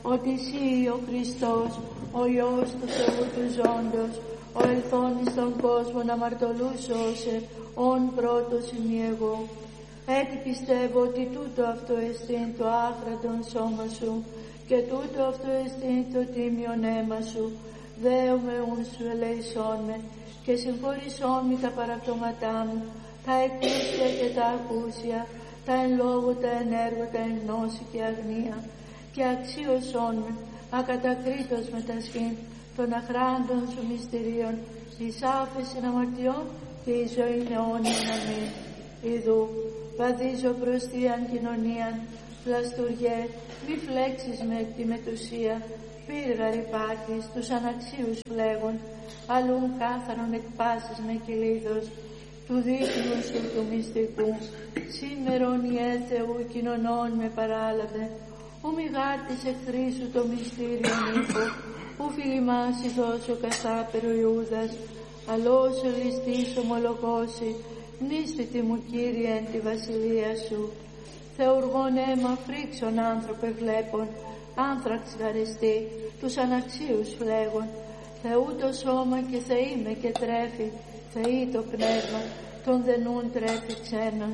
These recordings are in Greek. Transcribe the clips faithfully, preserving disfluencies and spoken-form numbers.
ότι εσύ ο Χριστός, ο Υιός του Θεού του ζώντος, ο ελθόν εις τον κόσμο να αμαρτωλούσωσε, ον πρώτος ημί εγώ. Έτσι πιστεύω ότι τούτο αυτό εστίν το άχραντον σώμα σου και τούτο αυτό εστίν το τίμιον αίμα σου. Δέομαι ουν σου ελέησόν με και συγχωρήσόν με τα παραπτώματά μου, τα εκούσια και τα ακούσια, τα εν λόγω, τα εν έργο, τα εν γνώση και αγνία, και αξίωσόν με ακατακρίτως με τα σχήν των αχράντων σου μυστηρίων, εις άφεσιν αμαρτιών και η ζωή αιώνιον. Αμήν. Ιδού βαδίζω προς θείαν κοινωνίαν, πλαστουργέ, μη φλέξεις με τη μετουσία, πύργαρ υπάρχεις, τους αναξίους φλέγων, αλλούν κάθαρον εκπάσεις με κυλίδος, του δίκτυου σου του μυστικού. Σήμερον ιε Θεού κοινωνών με παράλαβε, ου μη γάρτης εχθροί σου το μυστήριον ύπο, ου φιλημάς δώσω καθάπερο Ιούδας, αλλός ο ληστής ομολογώσει, μνήσθητη μου Κύριε εν τη βασιλεία σου. Θεουργών αίμα φρίξον άνθρωπε βλέπων, άνθραξ γαριστή, τους αναξίους φλέγων. Θεού το σώμα και Θεή με και τρέφει, Θεή το πνεύμα, τον δενούν τρέφει ξένος.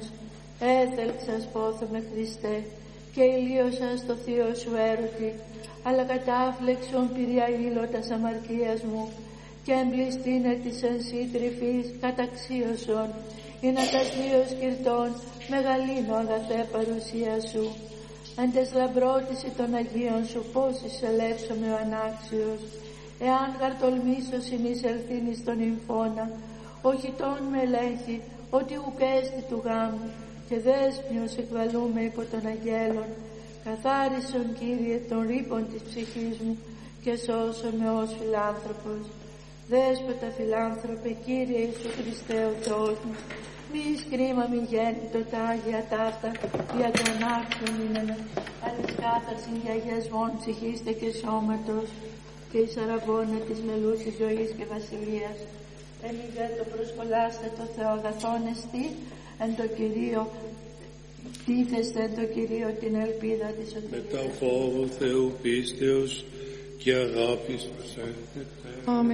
Έθελξας πόθο με Χριστέ, και ηλίωσας το θείο σου έρωτη, αλλά κατάφλεξον πυριά ήλωτας αμαρτίας μου, και εμπληστήνε της εν σύ τρυφής καταξίωσον, είναι ακατίος κυρτών, μεγαλύνω αγαθέ παρουσία σου. Εν τες λαμπρότηση των Αγίων σου πώς εισελεύσομαι ο ανάξιος, εάν γαρτολμήσω συνεισελθήν εις τον υμφώνα, όχι τόν με ελέγχει, ότι ουκέστη του γάμου, και δέσποιος εκβαλούμε υπό των αγγέλων. Καθάρισον Κύριε των ρήπων της ψυχής μου, και σώσον με ως φιλάνθρωπος. Δέσποτα φιλάνθρωπε, Κύριε Ιησού Χριστέ ο Θεός μου, μη εις κρίμα μη γέννητο τα Άγια ταύτα, για τον άξιον είναι, αλλά εις κάθαρσιν και αγιασμόν ψυχήστε και σώματος, και εις αραβώνα της μελούσης ζωής και βασιλείας. Εμείς δεν το προσκολάστε το Θεό αγαθόν εστί, εν το Κυρίω τίθεστε εν το Κυρίω την ελπίδα της σωτηρίας. Μετά φόβο Θεού πίστεως και αγάπης προσέχετε. Αμήν.